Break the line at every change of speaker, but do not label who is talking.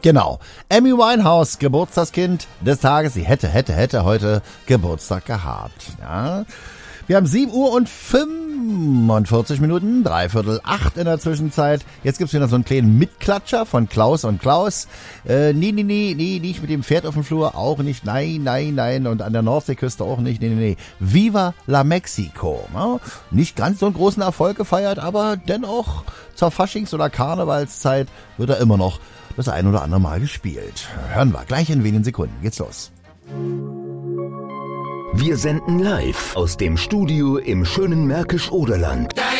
Genau. Amy Winehouse, Geburtstagskind des Tages. Sie hätte heute Geburtstag gehabt. Ja. Wir haben 7 Uhr und 45 Minuten, 7:45 in der Zwischenzeit. Jetzt gibt's wieder so einen kleinen Mitklatscher von Klaus und Klaus. Nee, nicht mit dem Pferd auf dem Flur, auch nicht, nein. Und an der Nordseeküste auch nicht, nee. Viva la Mexico. Ja, nicht ganz so einen großen Erfolg gefeiert, aber dennoch zur Faschings- oder Karnevalszeit wird er immer noch das ein oder andere Mal gespielt. Hören wir gleich in wenigen Sekunden. Geht's los.
Wir senden live aus dem Studio im schönen Märkisch-Oderland.